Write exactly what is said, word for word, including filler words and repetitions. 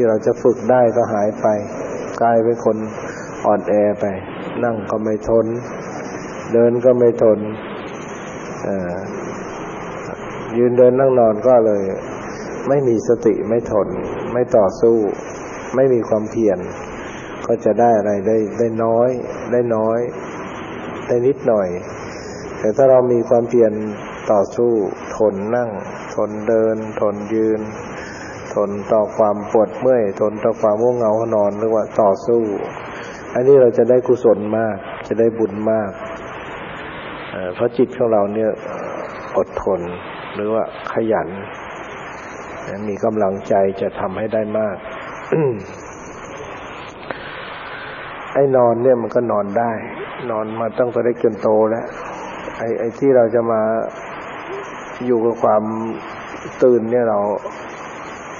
ที่เราจะฝึกได้ก็หายไปกลายเป็นคนอ่อนแอไปนั่งก็ไม่ทนเดินก็ไม่ทนเอ่อยืนเดินนั่งนอนก็เลยไม่มีสติไม่ทนไม่ต่อสู้ไม่มีความเพียรก็จะได้อะไรได้ได้น้อยได้น้อยได้นิดหน่อยแต่ถ้าเรามีความเพียรต่อสู้ทนนั่งทนเดินทนยืนทนต่อความปวดเมื่อยทนต่อความง่วงเหงาหนอนหรือว่าต่อสู้อันนี้เราจะได้กุศลมากจะได้บุญมากเพราะจิตของเราเนี่ยอดทนหรือว่าขยันมีกำลังใจจะทำให้ได้มาก ไอ้นอนเนี่ยมันก็นอนได้นอนมาตั้งแต่เล็กจนโตแล้วไอ้ไอ้ที่เราจะมาอยู่กับความตื่นเนี่ยเรา